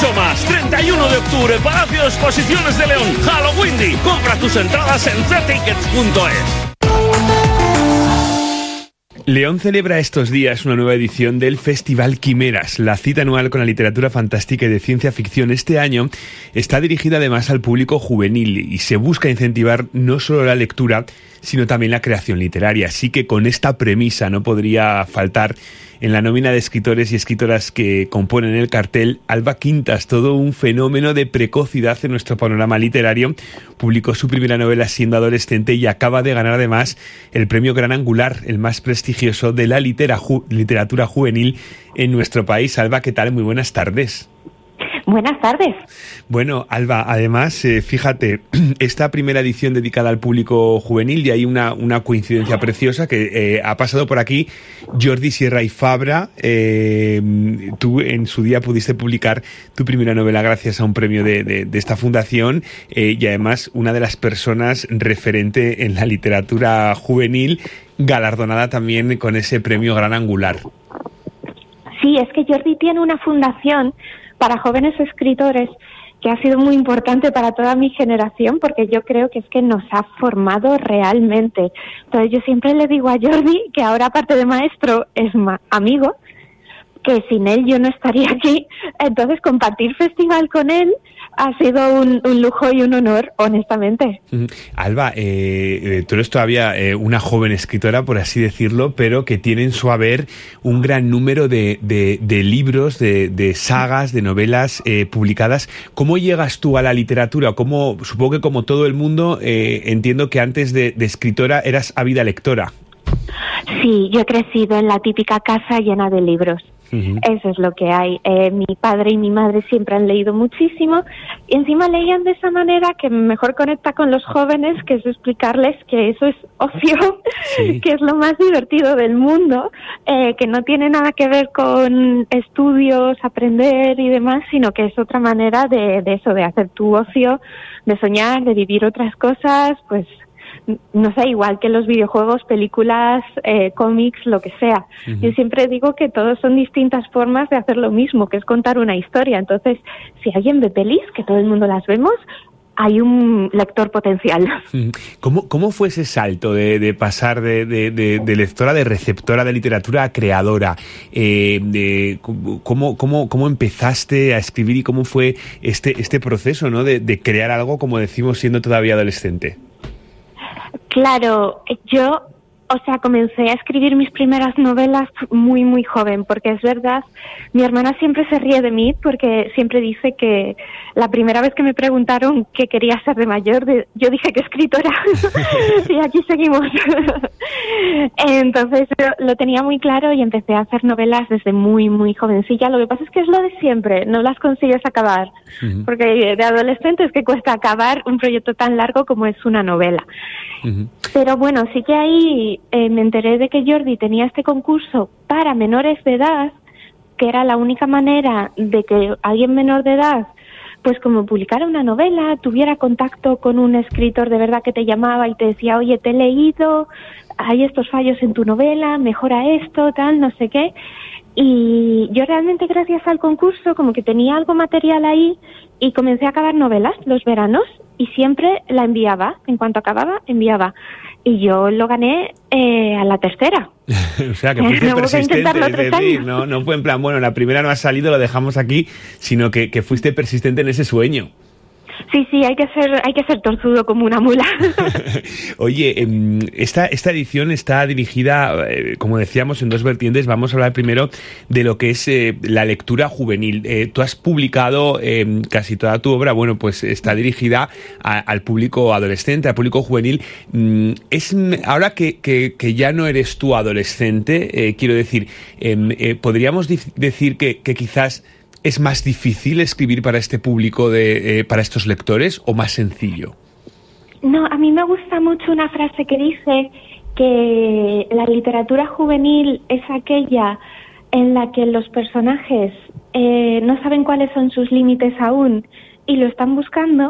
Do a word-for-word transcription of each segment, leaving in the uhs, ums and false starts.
mucho más. treinta y uno de octubre, Palacio de Exposiciones de León, Halloween. Compra tus entradas en c tickets punto es. León celebra estos días una nueva edición del Festival Quimeras, la cita anual con la literatura fantástica y de ciencia ficción. Este año está dirigida además al público juvenil y se busca incentivar no solo la lectura, sino también la creación literaria. Así que con esta premisa no podría faltar en la nómina de escritores y escritoras que componen el cartel Alba Quintas, todo un fenómeno de precocidad en nuestro panorama literario. Publicó su primera novela siendo adolescente y acaba de ganar además el premio Gran Angular, el más prestigioso de la litera ju- literatura juvenil en nuestro país. Alba, ¿qué tal? Muy buenas tardes. Buenas tardes. Bueno, Alba, además, eh, fíjate, esta primera edición dedicada al público juvenil, y hay una, una coincidencia preciosa que eh, ha pasado por aquí Jordi Sierra y Fabra. Eh, tú en su día pudiste publicar tu primera novela gracias a un premio de, de, de esta fundación eh, y además una de las personas referente en la literatura juvenil, galardonada también con ese premio Gran Angular. Sí, es que Jordi tiene una fundación para jóvenes escritores que ha sido muy importante para toda mi generación, porque yo creo que es que nos ha formado realmente. Entonces yo siempre le digo a Jordi, que ahora aparte de maestro es ma- amigo, que sin él yo no estaría aquí. Entonces compartir festival con él ha sido un, un lujo y un honor, honestamente. Uh-huh. Alba, eh, eh, tú eres todavía eh, una joven escritora, por así decirlo, pero que tiene en su haber un gran número de, de, de libros, de, de sagas, de novelas eh, publicadas. ¿Cómo llegas tú a la literatura? ¿Cómo, supongo que como todo el mundo, eh, entiendo que antes de, de escritora eras ávida lectora. Sí, yo he crecido en la típica casa llena de libros. Uh-huh. Eso es lo que hay. Eh, mi padre y mi madre siempre han leído muchísimo y encima leían de esa manera que mejor conecta con los jóvenes, que es explicarles que eso es ocio, sí. que es lo más divertido del mundo, eh, que no tiene nada que ver con estudios, aprender y demás, sino que es otra manera de, de eso, de hacer tu ocio, de soñar, de vivir otras cosas, pues no sé, igual que los videojuegos, películas, eh, cómics, lo que sea. Uh-huh. Yo siempre digo que todos son distintas formas de hacer lo mismo, que es contar una historia. Entonces, si alguien ve pelis, que todo el mundo las vemos, hay un lector potencial. ¿Cómo, cómo fue ese salto de, de pasar de, de, de, de lectora, de receptora de literatura a creadora? Eh, de, ¿cómo, cómo, ¿Cómo empezaste a escribir y cómo fue este, este proceso, ¿no? de, de crear algo, como decimos, siendo todavía adolescente? Claro, yo, o sea, comencé a escribir mis primeras novelas muy, muy joven, porque es verdad, mi hermana siempre se ríe de mí porque siempre dice que la primera vez que me preguntaron qué quería ser de mayor, de, yo dije que escritora y aquí seguimos. Entonces lo tenía muy claro y empecé a hacer novelas desde muy, muy jovencilla. Lo que pasa es que es lo de siempre, no las consigues acabar, uh-huh. porque de adolescente es que cuesta acabar un proyecto tan largo como es una novela. Uh-huh. Pero bueno, sí que ahí eh, me enteré de que Jordi tenía este concurso para menores de edad, que era la única manera de que alguien menor de edad, pues como publicara una novela, tuviera contacto con un escritor de verdad que te llamaba y te decía, oye, te he leído, hay estos fallos en tu novela, mejora esto, tal, no sé qué. Y yo realmente gracias al concurso como que tenía algo material ahí y comencé a acabar novelas los veranos y siempre la enviaba, en cuanto acababa, enviaba. Y yo lo gané eh, a la tercera. O sea, que fuiste no persistente, es decir, años. no, no fue en plan, bueno, la primera no ha salido, lo dejamos aquí, sino que, que fuiste persistente en ese sueño. Sí, sí, hay que ser, hay que ser torzudo como una mula. Oye, esta, esta edición está dirigida, como decíamos, en dos vertientes. Vamos a hablar primero de lo que es eh, la lectura juvenil. Eh, tú has publicado eh, casi toda tu obra, bueno, pues está dirigida a, al público adolescente, al público juvenil. Es ahora que, que, que ya no eres tú adolescente, eh, quiero decir, eh, eh, podríamos di- decir que, que quizás ¿es más difícil escribir para este público, de, eh, para estos lectores, o más sencillo? No, a mí me gusta mucho una frase que dice que la literatura juvenil es aquella en la que los personajes eh, no saben cuáles son sus límites aún y lo están buscando,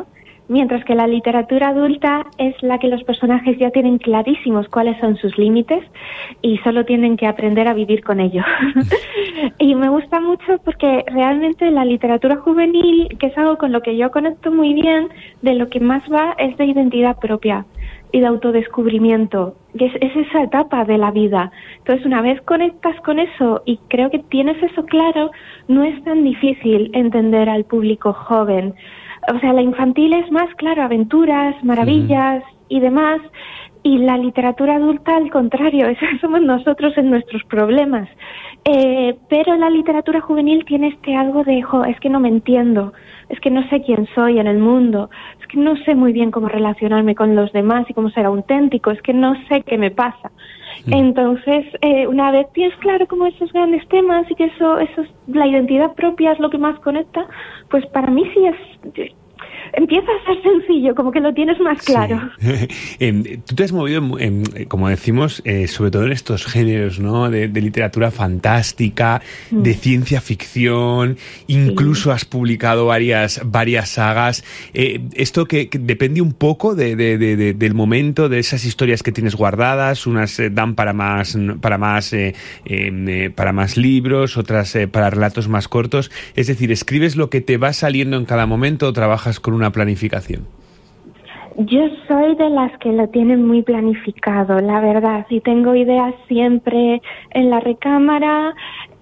Mientras que la literatura adulta es la que los personajes ya tienen clarísimos cuáles son sus límites y solo tienen que aprender a vivir con ello. Y me gusta mucho porque realmente la literatura juvenil, que es algo con lo que yo conecto muy bien, de lo que más va es de identidad propia y de autodescubrimiento, que es, es esa etapa de la vida. Entonces, una vez conectas con eso y creo que tienes eso claro, no es tan difícil entender al público joven. O sea, la infantil es más, claro, aventuras, maravillas uh-huh. y demás, y la literatura adulta, al contrario, eso somos nosotros en nuestros problemas. Eh, pero la literatura juvenil tiene este algo de, jo, es que no me entiendo, es que no sé quién soy en el mundo, es que no sé muy bien cómo relacionarme con los demás y cómo ser auténtico, es que no sé qué me pasa. Mm. Entonces, eh, una vez tienes claro como esos grandes temas y que eso, eso es, la identidad propia es lo que más conecta, pues para mí sí es... Empieza a ser sencillo, como que lo tienes más claro. Sí. eh, tú te has movido, en, en, como decimos, eh, sobre todo en estos géneros, ¿no? De, de literatura fantástica, mm. de ciencia ficción, incluso sí. has publicado varias varias sagas. Eh, esto que, que depende un poco de, de, de, de, del momento, de esas historias que tienes guardadas. Unas eh, dan para más para más eh, eh, para más libros, otras eh, para relatos más cortos. Es decir, ¿escribes lo que te va saliendo en cada momento o trabajas con una planificación? Yo soy de las que lo tienen muy planificado, la verdad. Sí, tengo ideas siempre en la recámara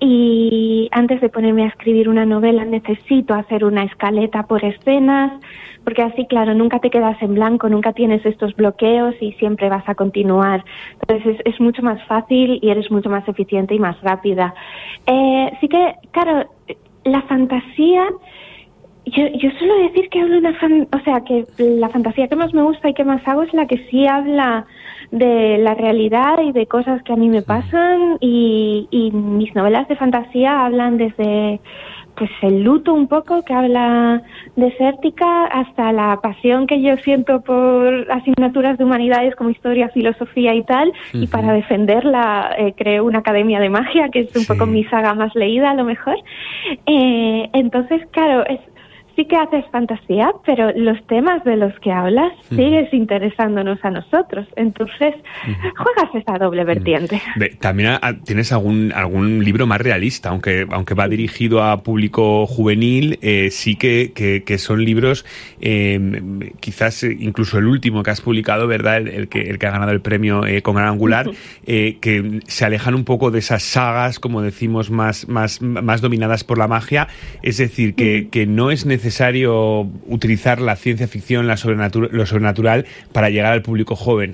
y antes de ponerme a escribir una novela necesito hacer una escaleta por escenas, porque así, claro, nunca te quedas en blanco, nunca tienes estos bloqueos y siempre vas a continuar. Entonces es, es mucho más fácil y eres mucho más eficiente y más rápida. Eh, sí que, claro, la fantasía... Yo, yo suelo decir que hablo una fan, o sea, que la fantasía que más me gusta y que más hago es la que sí habla de la realidad y de cosas que a mí me pasan y, y mis novelas de fantasía hablan desde pues el luto un poco que habla desértica hasta la pasión que yo siento por asignaturas de humanidades como historia, filosofía y tal, uh-huh. y para defenderla eh, creo una academia de magia que es un sí. poco mi saga más leída a lo mejor. Eh, entonces, claro, es sí que haces fantasía, pero los temas de los que hablas uh-huh. sigues interesándonos a nosotros. Entonces, uh-huh. juegas esa doble vertiente. Uh-huh. También a, tienes algún algún libro más realista, aunque aunque va dirigido a público juvenil, eh, sí que, que, que son libros, eh, quizás incluso el último que has publicado, ¿verdad? El, el, que, el que ha ganado el premio eh, con Gran Angular, uh-huh. eh, que se alejan un poco de esas sagas, como decimos, más, más, más dominadas por la magia. Es decir, que, uh-huh. que no es necesario necesario utilizar la ciencia ficción, la sobrenatura, lo sobrenatural para llegar al público joven.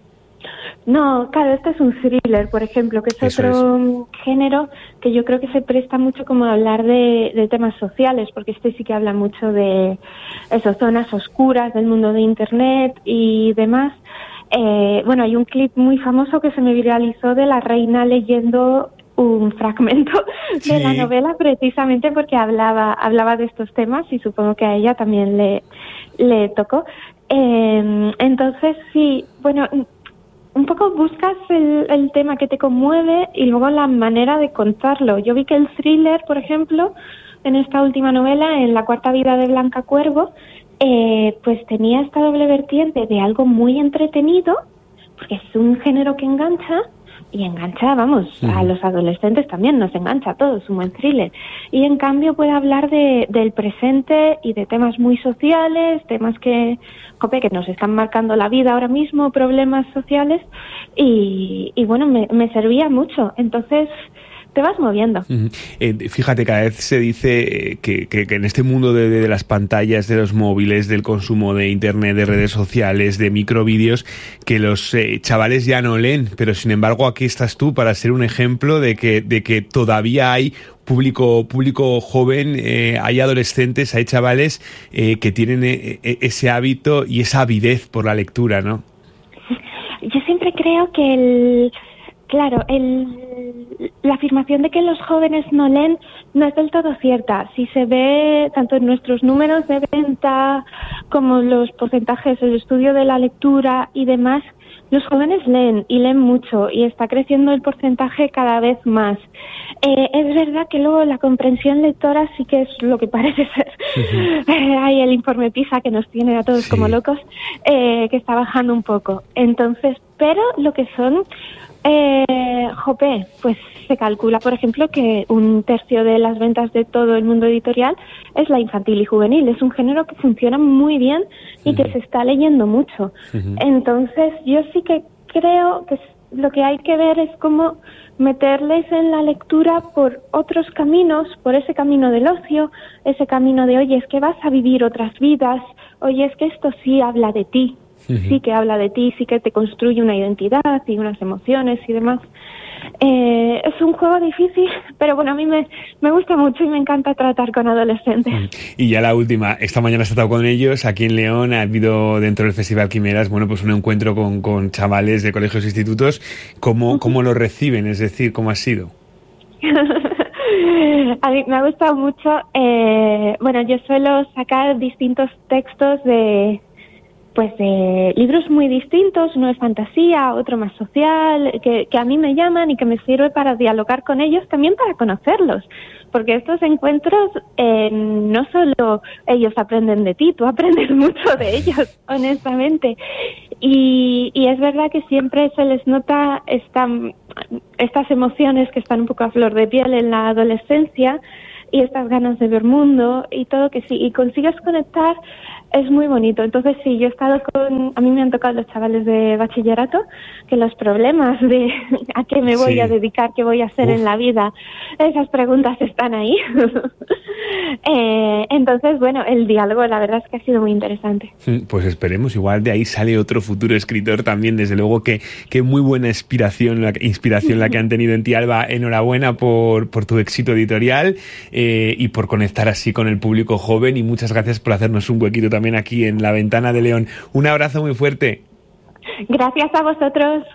No, claro, este es un thriller, por ejemplo, que es Eso otro es. género que yo creo que se presta mucho como a hablar de, de temas sociales, porque este sí que habla mucho de esas zonas oscuras del mundo de Internet y demás. Eh, bueno, hay un clip muy famoso que se me viralizó de la reina leyendo un fragmento sí. de la novela precisamente porque hablaba hablaba de estos temas y supongo que a ella también le le tocó. Eh, entonces sí, bueno, un poco buscas el, el tema que te conmueve y luego la manera de contarlo. Yo vi que el thriller, por ejemplo, en esta última novela, en La cuarta vida de Blanca Cuervo, eh, pues tenía esta doble vertiente de algo muy entretenido, porque es un género que engancha, y engancha, vamos, sí. a los adolescentes también, nos engancha a todos, un buen thriller. Y en cambio puede hablar de, del presente y de temas muy sociales, temas que, jope, que nos están marcando la vida ahora mismo, problemas sociales, y, y bueno, me, me servía mucho. Entonces, te vas moviendo. Uh-huh. Eh, fíjate, cada vez se dice que, que, que en este mundo de, de las pantallas, de los móviles, del consumo de internet, de redes sociales, de microvídeos, que los eh, chavales ya no leen, pero sin embargo aquí estás tú para ser un ejemplo de que, de que todavía hay público público joven, eh, hay adolescentes, hay chavales eh, que tienen eh, ese hábito y esa avidez por la lectura, ¿no? Yo siempre creo que el... Claro, el, la afirmación de que los jóvenes no leen no es del todo cierta. Si se ve tanto en nuestros números de venta como los porcentajes, el estudio de la lectura y demás, los jóvenes leen y leen mucho y está creciendo el porcentaje cada vez más. Eh, es verdad que luego la comprensión lectora sí que es lo que parece ser. Uh-huh. Eh, hay el informe PISA que nos tiene a todos sí. como locos, eh, que está bajando un poco. Entonces, pero lo que son, eh, jope, pues se calcula, por ejemplo, que un tercio de las ventas de todo el mundo editorial es la infantil y juvenil. Es un género que funciona muy bien y uh-huh. que se está leyendo mucho. Uh-huh. Entonces, yo sí que creo que lo que hay que ver es cómo meterles en la lectura por otros caminos, por ese camino del ocio, ese camino de, oye, es que vas a vivir otras vidas, oye, es que esto sí habla de ti, uh-huh. sí que habla de ti, sí que te construye una identidad y unas emociones y demás. Eh, es un juego difícil, pero bueno, a mí me, me gusta mucho y me encanta tratar con adolescentes. Y ya la última, esta mañana has estado con ellos aquí en León, ha habido dentro del Festival Quimeras, bueno, pues un encuentro con, con chavales de colegios e institutos. ¿Cómo, uh-huh. ¿Cómo lo reciben? Es decir, ¿cómo ha sido? A mí me ha gustado mucho, eh, bueno, yo suelo sacar distintos textos de... pues de libros muy distintos, uno es fantasía, otro más social, que, que a mí me llaman y que me sirve para dialogar con ellos, también para conocerlos, porque estos encuentros eh, no solo ellos aprenden de ti, tú aprendes mucho de ellos, honestamente, y, y es verdad que siempre se les nota esta, estas emociones que están un poco a flor de piel en la adolescencia y estas ganas de ver mundo y todo, que sí, y consigues conectar, es muy bonito. Entonces sí, yo he estado con, a mí me han tocado los chavales de bachillerato, que los problemas de a qué me voy sí. a dedicar, qué voy a hacer Uf. en la vida, esas preguntas están ahí. eh, entonces, bueno, el diálogo la verdad es que ha sido muy interesante. Pues esperemos, igual de ahí sale otro futuro escritor también, desde luego que, que muy buena inspiración, la, inspiración la que han tenido en ti, Alba. Enhorabuena por, por tu éxito editorial eh, y por conectar así con el público joven, y muchas gracias por hacernos un huequito también aquí en La Ventana de León. Un abrazo muy fuerte. Gracias a vosotros.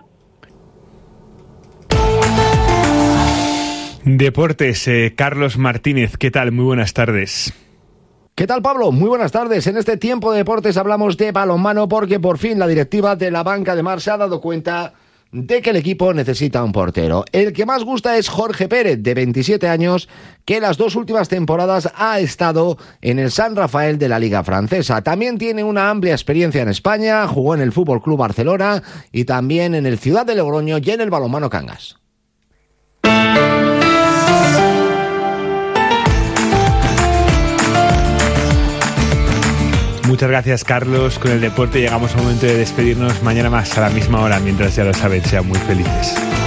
Deportes, eh, Carlos Martínez, ¿qué tal? Muy buenas tardes. ¿Qué tal, Pablo? Muy buenas tardes. En este tiempo de deportes hablamos de balonmano porque por fin la directiva de la Banca de Mar se ha dado cuenta de que el equipo necesita un portero. El que más gusta es Jorge Pérez, de veintisiete años, que las dos últimas temporadas ha estado en el San Rafael de la Liga Francesa. También tiene una amplia experiencia en España, jugó en el F C Barcelona y también en el Ciudad de Logroño y en el balonmano Cangas. Muchas gracias, Carlos. Con el deporte llegamos al momento de despedirnos. Mañana más a la misma hora. Mientras, ya lo saben, sean muy felices.